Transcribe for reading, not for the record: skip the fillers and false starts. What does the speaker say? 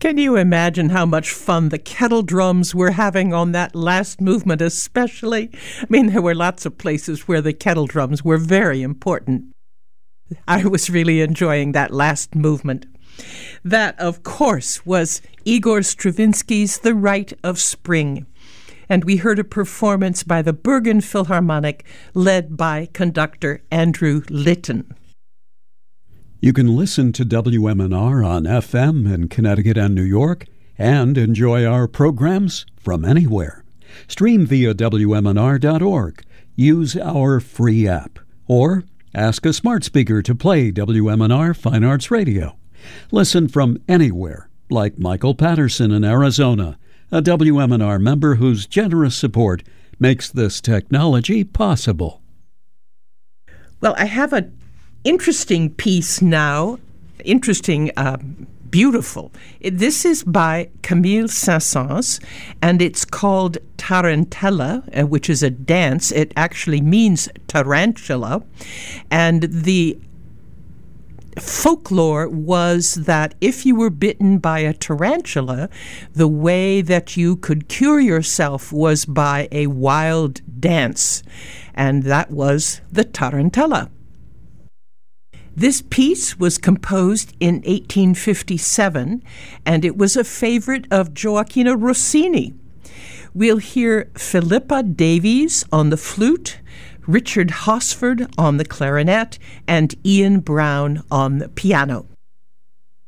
Can you imagine how much fun the kettle drums were having on that last movement especially? I mean, there were lots of places where the kettle drums were very important. I was really enjoying that last movement. That, of course, was Igor Stravinsky's The Rite of Spring. And we heard a performance by the Bergen Philharmonic led by conductor Andrew Litton. You can listen to WMNR on FM in Connecticut and New York and enjoy our programs from anywhere. Stream via WMNR.org. Use our free app. Or ask a smart speaker to play WMNR Fine Arts Radio. Listen from anywhere, like Michael Patterson in Arizona, a WMNR member whose generous support makes this technology possible. Well, I have an interesting piece now, beautiful. This is by Camille Saint-Saëns, and it's called Tarantella, which is a dance. It actually means tarantula, and the folklore was that if you were bitten by a tarantula, the way that you could cure yourself was by a wild dance, and that was the tarantella. This piece was composed in 1857, and it was a favorite of Gioacchino Rossini. We'll hear Philippa Davies on the flute, Richard Hosford on the clarinet, and Ian Brown on the piano.